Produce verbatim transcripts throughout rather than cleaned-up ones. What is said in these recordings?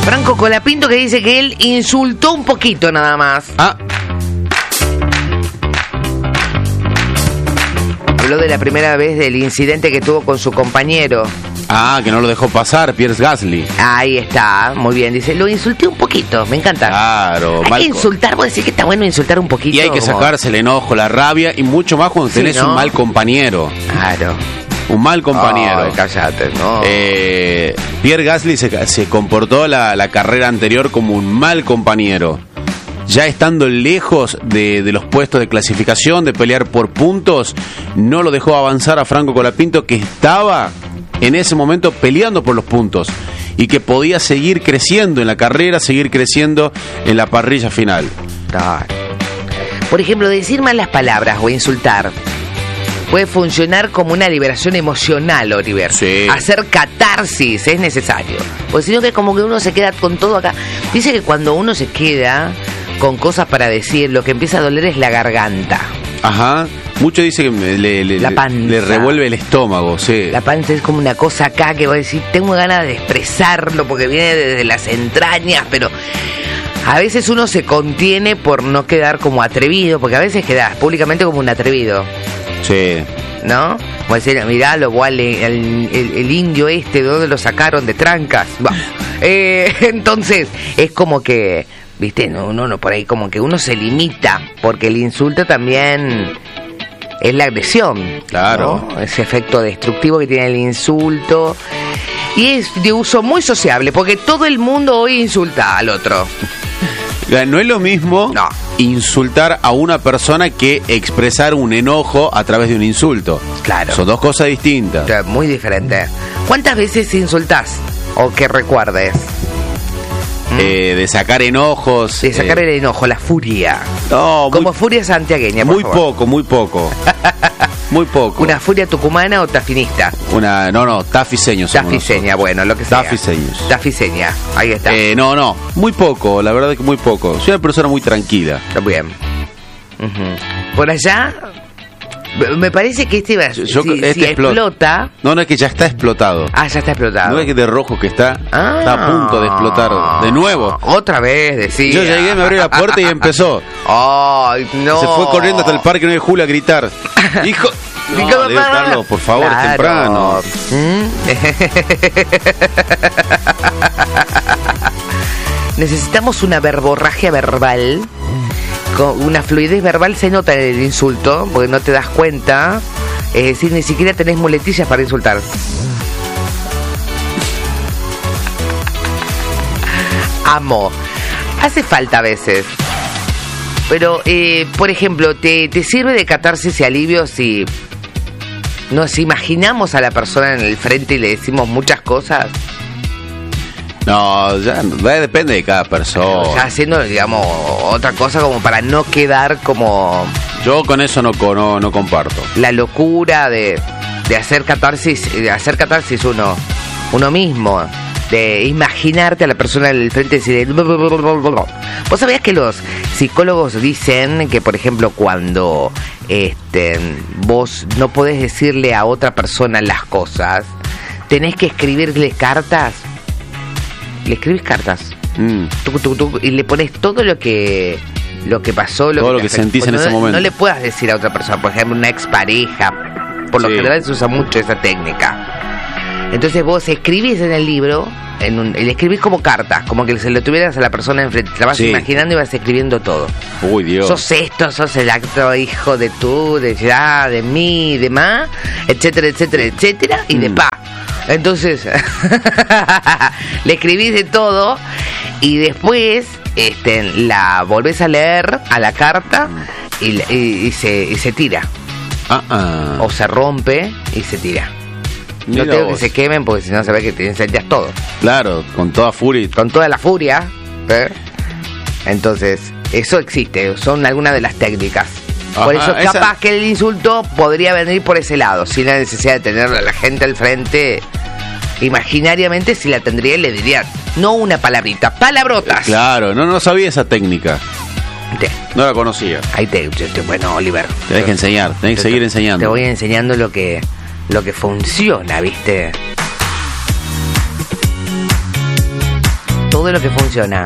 Franco Colapinto, que dice que él insultó un poquito nada más. Ah. Habló de la primera vez del incidente que tuvo con su compañero. Ah, que no lo dejó pasar, Pierce Gasly. Ahí está, muy bien. Dice, lo insulté un poquito, me encanta. Claro. Hay mal... que insultar, vos decís que está bueno insultar un poquito. Y hay que como... sacarse el enojo, la rabia, y mucho más cuando Sí, tenés ¿no? un mal compañero. Claro. Un mal compañero. Ay, cállate, no. Eh, Pierre Gasly se, se comportó la, la carrera anterior como un mal compañero. Ya estando lejos de, de los puestos de clasificación, de pelear por puntos, no lo dejó avanzar a Franco Colapinto, que estaba en ese momento peleando por los puntos y que podía seguir creciendo en la carrera, seguir creciendo en la parrilla final. Claro. Por ejemplo, decir malas palabras o insultar puede funcionar como una liberación emocional, Oliver. Sí. Hacer catarsis es necesario. Porque si no, que como que uno se queda con todo acá. Dice que cuando uno se queda con cosas para decir, lo que empieza a doler es la garganta. Ajá. Mucho dice que me- le, le, La panza. le revuelve el estómago, sí. La panza es como una cosa acá que voy a decir, tengo ganas de expresarlo porque viene desde las entrañas, pero a veces uno se contiene por no quedar como atrevido, porque a veces quedas públicamente como un atrevido, Sí. ¿no? Como decir, mirá, lo cual el, el, el indio este, ¿de dónde lo sacaron? De Trancas. Bah. Eh, entonces, es como que, viste, no, no, no, por ahí como que uno se limita, porque el insulto también es la agresión. Claro. ¿no? Ese efecto destructivo que tiene el insulto. Y es de uso muy sociable, porque todo el mundo hoy insulta al otro. No es lo mismo No. insultar a una persona que expresar un enojo a través de un insulto. Claro. Son dos cosas distintas. O sea, muy diferente. ¿Cuántas veces insultás? O que recuerdes. Eh, de sacar enojos. De sacar eh, el enojo, la furia. No, muy, Como furia santiagueña, por muy favor. poco, muy poco. Muy poco. ¿Una furia tucumana o tafinista? Una, no, no, tafiseños somos Tafiseña, nosotros. bueno, lo que sea. Tafiseños. Tafiseña, ahí está. Eh, no, no, muy poco, la verdad que muy poco. Soy una persona muy tranquila. Está bien. Ujú. Por allá, me parece que este va, Yo- si, este si explota. explota... No, no, es que ya está explotado. Ah, ya está explotado. No es que de rojo que está, Ah. está a punto de explotar de nuevo. Otra vez, decía. Yo llegué, me abrí la puerta y empezó. Ay, no. Se fue corriendo hasta el Parque nueve de Julio a gritar. Hijo. No, Hijo de le digo, mamá. Carlos, por favor, es Claro. temprano. ¿Mm? Necesitamos una verborragia verbal. Con una fluidez verbal se nota en el insulto, porque no te das cuenta. Es decir, ni siquiera tenés muletillas para insultar. Amo. Hace falta a veces. Pero, eh, por ejemplo, ¿te, te sirve de catarsis y alivio si nos imaginamos a la persona en el frente y le decimos muchas cosas? No, ya va, depende de cada persona. Ya haciendo, digamos, otra cosa como para no quedar como Yo con eso no, co- no, no comparto. la locura de, de hacer catarsis, de hacer catarsis uno, uno mismo, de imaginarte a la persona en el frente y decir, vos sabías que los psicólogos dicen que, por ejemplo, cuando este vos no podés decirle a otra persona las cosas, tenés que escribirle cartas. Le escribís cartas. Mm. Tuc, tuc, tuc, y le pones todo lo que lo que pasó, lo Todo que, lo te que afectó. sentís en No- ese momento. No le puedas decir a otra persona, por ejemplo, una expareja. Por lo Sí. general se usa mucho esa técnica. Entonces vos escribís en el libro, en un, le escribís como cartas, como que se lo tuvieras a la persona enfrente. La vas Sí. imaginando y vas escribiendo todo. Uy, Dios. Sos esto, sos el acto hijo de tú, de ya, de mí, de más, etcétera, etcétera, etcétera, y de Mm. pa. Entonces, le escribís de todo y después este, la volvés a leer a la carta y, la- y- y se, y se tira. Ah, ah. O se rompe y se tira. Mira no tengo vos. que se quemen porque si no se ve que te incendias todo. Claro, con toda furia. Con toda la furia. ¿eh? Entonces, eso existe. Son algunas de las técnicas. Por Ajá, eso esa- capaz que el insulto podría venir por ese lado, sin la necesidad de tener a la gente al frente. Imaginariamente, si la tendría, le diría, no una palabrita, palabrotas. Claro, no, no sabía esa técnica. Te- No la conocía. ahí te, te- te- bueno, Oliver. Tenés que enseñar, tenés que Te- seguir te- enseñando. Te voy enseñando lo que, lo que funciona, ¿viste? todo lo que funciona.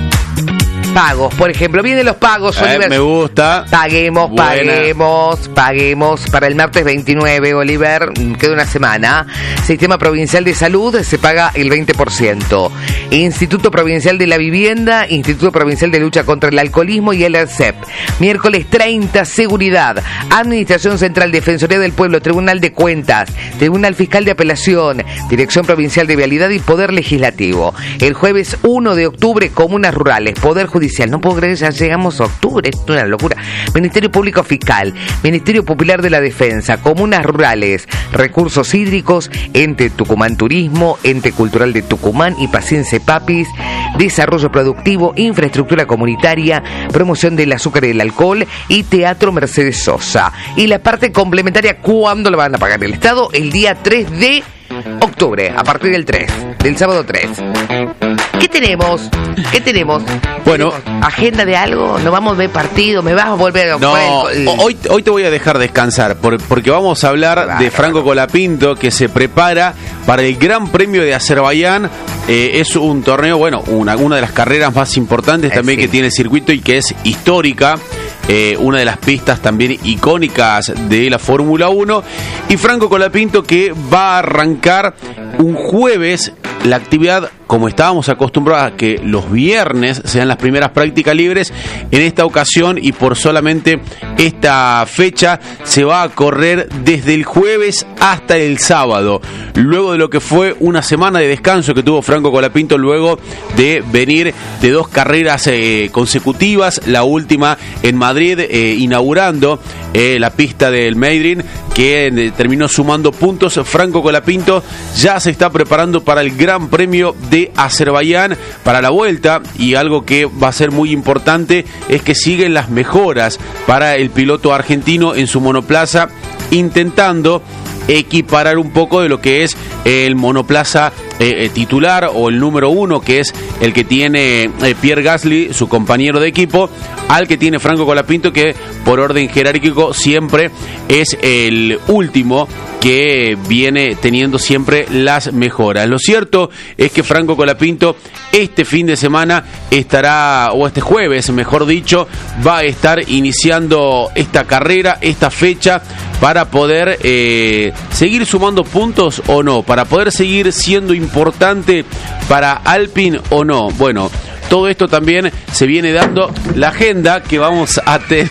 Pagos, por ejemplo, vienen los pagos. Eh, Oliver. Me gusta. Paguemos, Buena. paguemos, paguemos. Para el martes veintinueve, Oliver, queda una semana. Sistema Provincial de Salud se paga el veinte por ciento. Instituto Provincial de la Vivienda, Instituto Provincial de Lucha contra el Alcoholismo y el E R C E P. Miércoles treinta, Seguridad. Administración Central, Defensoría del Pueblo, Tribunal de Cuentas, Tribunal Fiscal de Apelación, Dirección Provincial de Vialidad y Poder Legislativo. El jueves uno de octubre, Comunas Rurales, Poder Judicial. No puedo creer que ya llegamos a octubre, es una locura. Ministerio Público Fiscal, Ministerio Popular de la Defensa, Comunas Rurales, Recursos Hídricos, Ente Tucumán Turismo, Ente Cultural de Tucumán y Paciencia Papis, Desarrollo Productivo, Infraestructura Comunitaria, Promoción del Azúcar y el Alcohol y Teatro Mercedes Sosa. Y la parte complementaria, ¿cuándo la van a pagar el Estado? El día tres de octubre, a partir del tres, del sábado tres. ¿Qué tenemos? ¿Qué tenemos? Bueno, ¿Tenemos agenda de algo? ¿No vamos a ver partido? ¿Me vas a volver a No, el... hoy, hoy te voy a dejar descansar por, porque vamos a hablar Claro. de Franco Colapinto, que se prepara para el Gran Premio de Azerbaiyán. Eh, es un torneo, bueno, una, una de las carreras más importantes Eh, también sí. que tiene el circuito y que es histórica. Eh, una de las pistas también icónicas de la Fórmula uno. Y Franco Colapinto, que va a arrancar un jueves la actividad, como estábamos acostumbrados a que los viernes sean las primeras prácticas libres. En esta ocasión y por solamente esta fecha se va a correr desde el jueves hasta el sábado, luego de lo que fue una semana de descanso que tuvo Franco Colapinto luego de venir de dos carreras eh, consecutivas, la última en Madrid, eh, inaugurando eh, la pista del Meidrin, que eh, terminó sumando puntos. Franco Colapinto ya se está preparando para el Gran Premio de Azerbaiyán, para la vuelta, y algo que va a ser muy importante es que siguen las mejoras para el piloto argentino en su monoplaza, intentando equiparar un poco de lo que es el monoplaza eh, titular o el número uno, que es el que tiene eh, Pierre Gasly, su compañero de equipo, al que tiene Franco Colapinto, que por orden jerárquico siempre es el último que viene teniendo siempre las mejoras. Lo cierto es que Franco Colapinto este fin de semana estará, o este jueves mejor dicho, va a estar iniciando esta carrera, esta fecha, para poder eh, seguir sumando puntos o no, para poder seguir siendo importante para Alpine o no. Bueno, todo esto también se viene dando. La agenda que vamos a tener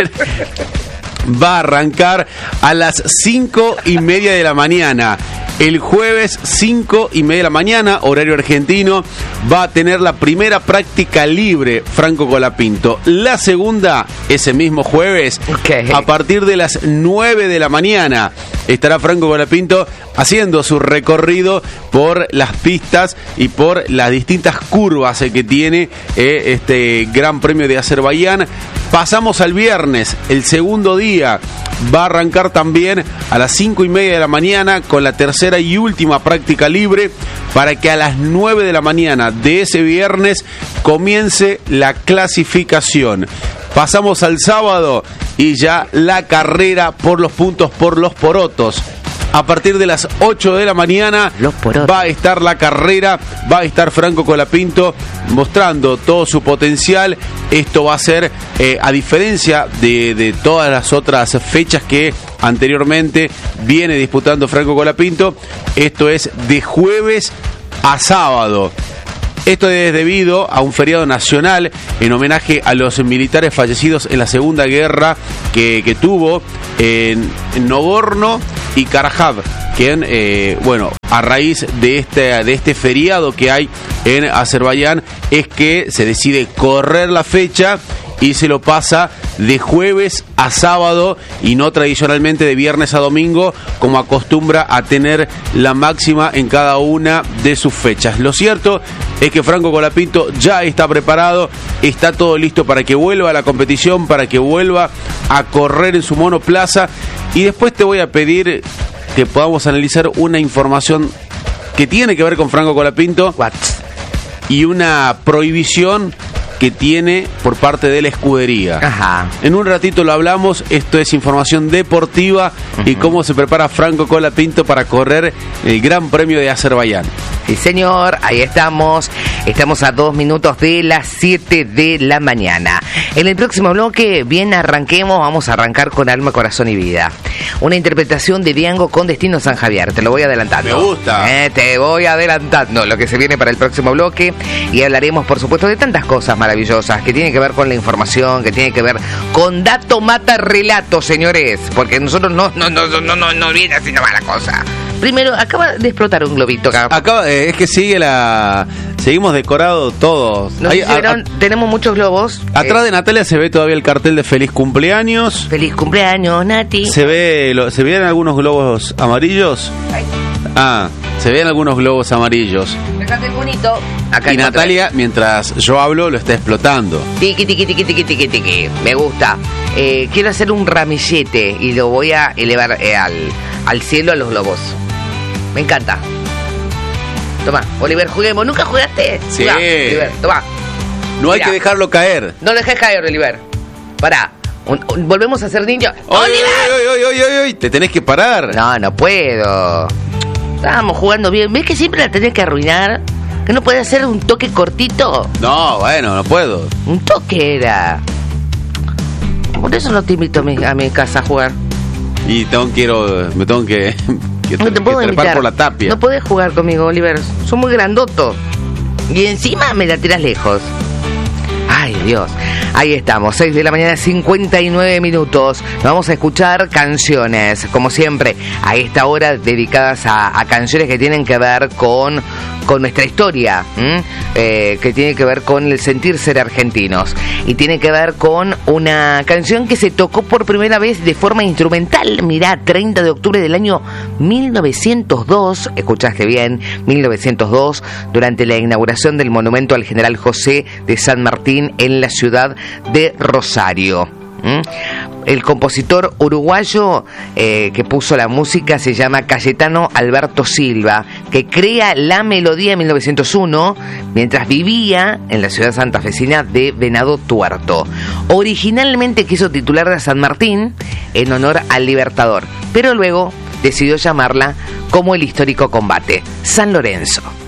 va a arrancar a las cinco y media de la mañana. El jueves, cinco y media de la mañana, horario argentino, va a tener la primera práctica libre Franco Colapinto. La segunda, ese mismo jueves, Okay. a partir de las nueve de la mañana, estará Franco Colapinto haciendo su recorrido por las pistas y por las distintas curvas eh, que tiene eh, este Gran Premio de Azerbaiyán. Pasamos al viernes, el segundo día, va a arrancar también a las cinco y media de la mañana con la tercera y última práctica libre, para que a las nueve de la mañana de ese viernes comience la clasificación. Pasamos al sábado y ya la carrera por los puntos, por los porotos. A partir de las ocho de la mañana Los porotos. va a estar la carrera, va a estar Franco Colapinto mostrando todo su potencial. Esto va a ser, eh, a diferencia de, de todas las otras fechas que anteriormente viene disputando Franco Colapinto, esto es de jueves a sábado. Esto es debido a un feriado nacional en homenaje a los militares fallecidos en la Segunda Guerra que, que tuvo en, en Nogorno y Karabaj, que eh, bueno, a raíz de este, de este feriado que hay en Azerbaiyán es que se decide correr la fecha y se lo pasa de jueves a sábado y no tradicionalmente de viernes a domingo, como acostumbra a tener la máxima en cada una de sus fechas. Lo cierto es que Franco Colapinto ya está preparado, está todo listo para que vuelva a la competición, para que vuelva a correr en su monoplaza, y después te voy a pedir que podamos analizar una información que tiene que ver con Franco Colapinto What? y una prohibición que tiene por parte de la escudería. Ajá. En un ratito lo hablamos. Esto es información deportiva uh-huh. y cómo se prepara Franco Colapinto para correr el Gran Premio de Azerbaiyán. Sí, señor, ahí estamos. Estamos a dos minutos de las siete de la mañana. En el próximo bloque, bien arranquemos, vamos a arrancar con Alma, Corazón y Vida. Una interpretación de Diango con Destino San Javier. Te lo voy adelantando. Me gusta. Eh, te voy adelantando lo que se viene para el próximo bloque. Y hablaremos, por supuesto, de tantas cosas maravillosas que tienen que ver con la información, que tienen que ver con dato mata relato, señores. Porque nosotros no, no, no, no, no, no viene así nomás la cosa. Primero, acaba de explotar un globito acá. Acaba, eh, es que sigue la... Seguimos decorados todos. Nos Hay- hicieron- a- a- tenemos muchos globos. atrás Eh, de Natalia se ve todavía el cartel de feliz cumpleaños. Feliz cumpleaños, Nati. Se ve, lo- se ven algunos globos amarillos. Ay, Ah, se ven algunos globos amarillos. dejate el bonito. Acá Y encontré. Natalia, mientras yo hablo, lo está explotando. Tiki, tiki, tiki, tiki, tiki, tiki. Me gusta. Eh, quiero hacer un ramillete y lo voy a elevar eh, al, al cielo a los globos. Me encanta. Toma, Oliver, juguemos. ¿Nunca jugaste? Sí. Jugá, Oliver, toma. No hay Mirá. que dejarlo caer. No dejes caer, Oliver. Pará. Un- un- volvemos a ser niños. ¡Oy, ¡Oliver! oy, oy, oy, oy, oy! Te tenés que parar. No, no puedo. Estábamos jugando bien. ¿Ves que siempre la tenés que arruinar? ¿Que no puede hacer un toque cortito? No, bueno, no puedo. Un toque era. Por eso no te invito a mi, a mi casa a jugar. Y tengo, quiero, me tengo que, que, No te que puedo trepar invitar. por la tapia. No podés jugar conmigo, Oliver. Soy muy grandoto. Y encima me la tiras lejos. Ay, Dios. Ahí estamos, seis de la mañana, cincuenta y nueve minutos. Vamos a escuchar canciones, como siempre, a esta hora dedicadas a, a canciones que tienen que ver con, con nuestra historia, eh, que tiene que ver con el sentir ser argentinos. Y tiene que ver con una canción que se tocó por primera vez de forma instrumental. Mirá, treinta de octubre del año mil novecientos dos, escuchaste bien, mil novecientos dos, durante la inauguración del monumento al general José de San Martín en la ciudad de Rosario. ¿Mm? El compositor uruguayo eh, que puso la música se llama Cayetano Alberto Silva, que crea la melodía en mil novecientos uno mientras vivía en la ciudad santafesina de Venado Tuerto. Originalmente quiso titularla San Martín en honor al Libertador, pero luego decidió llamarla como el histórico combate, San Lorenzo.